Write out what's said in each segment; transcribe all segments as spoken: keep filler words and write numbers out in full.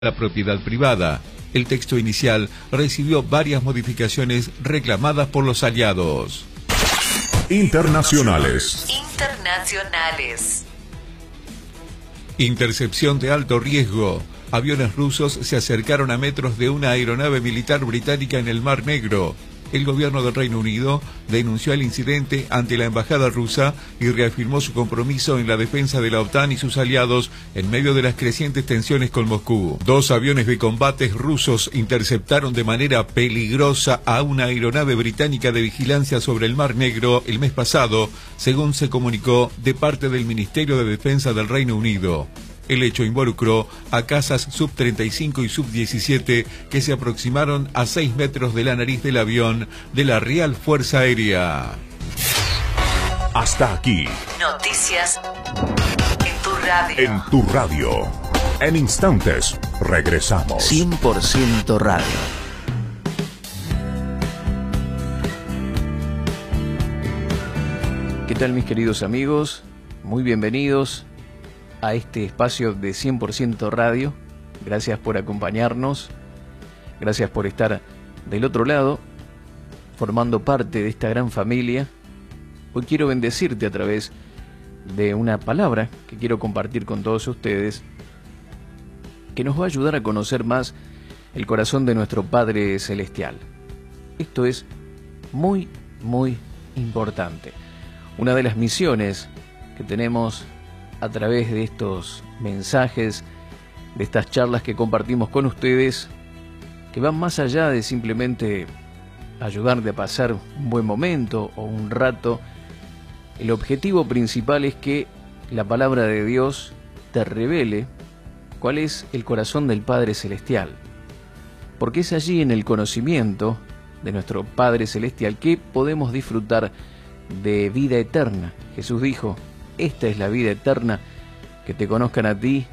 la propiedad privada. El texto inicial recibió varias modificaciones reclamadas por los aliados. Internacionales. Internacionales. Intercepción de alto riesgo. Aviones rusos se acercaron a metros de una aeronave militar británica en el Mar Negro. El gobierno del Reino Unido denunció el incidente ante la embajada rusa y reafirmó su compromiso en la defensa de la OTAN y sus aliados en medio de las crecientes tensiones con Moscú. Dos aviones de combate rusos interceptaron de manera peligrosa a una aeronave británica de vigilancia sobre el Mar Negro el mes pasado, según se comunicó de parte del Ministerio de Defensa del Reino Unido. El hecho involucró a cazas sub treinta y cinco y sub diecisiete que se aproximaron a seis metros de la nariz del avión de la Real Fuerza Aérea. Hasta aquí. Noticias en tu radio. En tu radio. En instantes, regresamos. cien por ciento Radio. ¿Qué tal, mis queridos amigos? Muy bienvenidos a este espacio de cien por ciento Radio. Gracias por acompañarnos, gracias por estar del otro lado, formando parte de esta gran familia. Hoy quiero bendecirte a través de una palabra que quiero compartir con todos ustedes, que nos va a ayudar a conocer más el corazón de nuestro Padre Celestial. Esto es muy, muy importante. Una de las misiones que tenemos a través de estos mensajes, de estas charlas que compartimos con ustedes, que van más allá de simplemente ayudarte a pasar un buen momento o un rato. El objetivo principal es que la palabra de Dios te revele cuál es el corazón del Padre Celestial, porque es allí, en el conocimiento de nuestro Padre Celestial, que podemos disfrutar de vida eterna. Jesús dijo: esta es la vida eterna, que te conozcan a ti,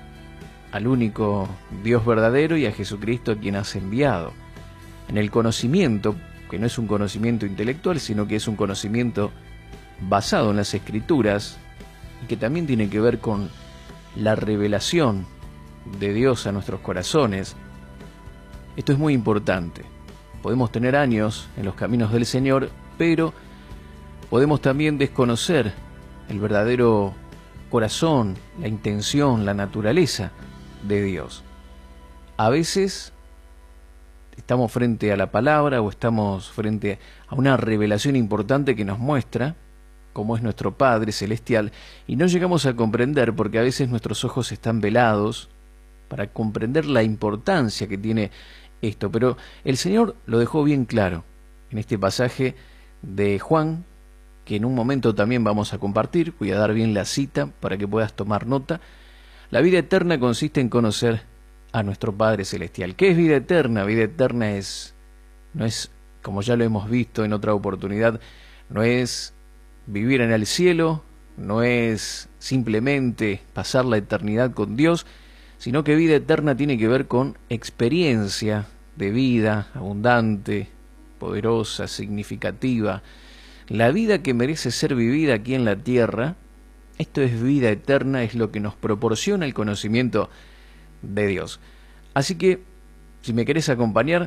al único Dios verdadero, y a Jesucristo a quien has enviado. En el conocimiento, que no es un conocimiento intelectual, sino que es un conocimiento basado en las Escrituras, y que también tiene que ver con la revelación de Dios a nuestros corazones. Esto es muy importante. Podemos tener años en los caminos del Señor, pero podemos también desconocer el verdadero corazón, la intención, la naturaleza de Dios. A veces estamos frente a la palabra o estamos frente a una revelación importante que nos muestra cómo es nuestro Padre Celestial, y no llegamos a comprender, porque a veces nuestros ojos están velados para comprender la importancia que tiene esto. Pero el Señor lo dejó bien claro en este pasaje de Juan, que en un momento también vamos a compartir. Voy a dar bien la cita para que puedas tomar nota. La vida eterna consiste en conocer a nuestro Padre Celestial. ¿Qué es vida eterna? Vida eterna es, no es, como ya lo hemos visto en otra oportunidad, no es vivir en el cielo, no es simplemente pasar la eternidad con Dios, sino que vida eterna tiene que ver con experiencia de vida abundante, poderosa, significativa. La vida que merece ser vivida aquí en la tierra. Esto es vida eterna, es lo que nos proporciona el conocimiento de Dios. Así que, si me querés acompañar,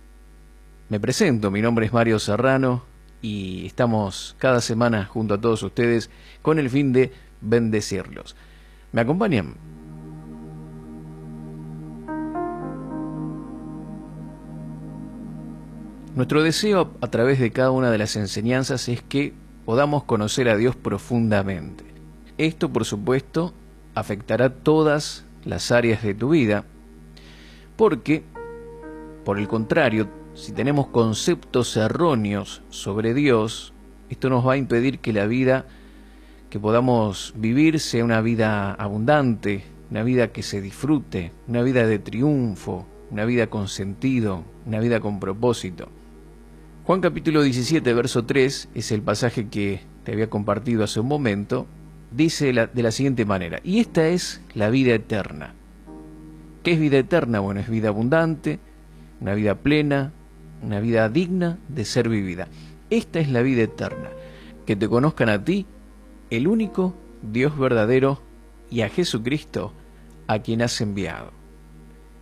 me presento. Mi nombre es Mario Serrano y estamos cada semana junto a todos ustedes con el fin de bendecirlos. ¿Me acompañan? Nuestro deseo a través de cada una de las enseñanzas es que podamos conocer a Dios profundamente. Esto, por supuesto, afectará todas las áreas de tu vida, porque, por el contrario, si tenemos conceptos erróneos sobre Dios, esto nos va a impedir que la vida que podamos vivir sea una vida abundante, una vida que se disfrute, una vida de triunfo, una vida con sentido, una vida con propósito. Juan capítulo diecisiete, verso tres, es el pasaje que te había compartido hace un momento. Dice la, de la siguiente manera: y esta es la vida eterna. ¿Qué es vida eterna? Bueno, es vida abundante, una vida plena, una vida digna de ser vivida. Esta es la vida eterna, que te conozcan a ti, el único Dios verdadero, y a Jesucristo, a quien has enviado.